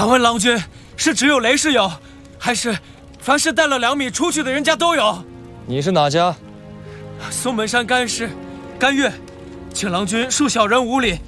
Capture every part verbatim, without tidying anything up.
敢问郎君，是只有雷氏有，还是凡是带了两米出去的人家都有？ 你是哪家？ 松门山甘氏，甘月，请郎君恕小人无礼。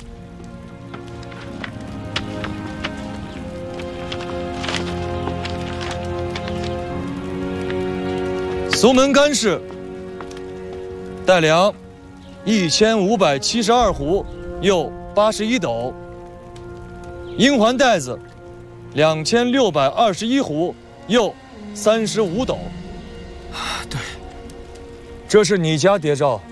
松门甘氏，带粮一千五百七十二斛，又八十一斗。阴环带子两千六百二十一斛，又三十五斗。 对， 这是你家谍照，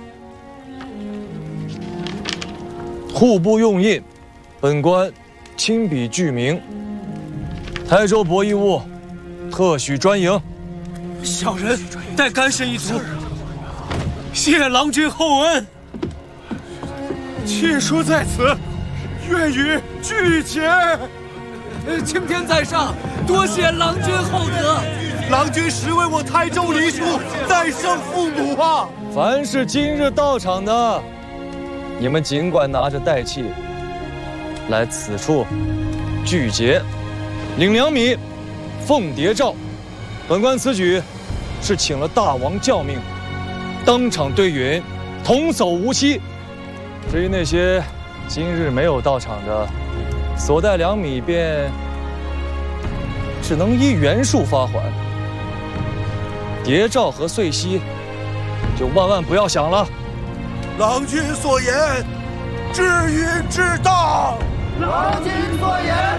户部用印，本官亲笔具名。台州博弈屋特许专营。 小人代甘氏一族，谢郎君厚恩。 妾说在此，愿与俱结。 青天在上，多谢郎君厚德。 郎君实为我台州黎庶再生父母啊！ 凡是今日到场的，你们尽管拿着带器来此处聚结，领两米，奉谍诏。本官此举是请了大王教命，当场对允，童叟无欺。至于那些今日没有到场的，所带两米便只能依原数发还。谍照和岁息就万万不要想了。 郎君所言，至允至当。 郎君所言，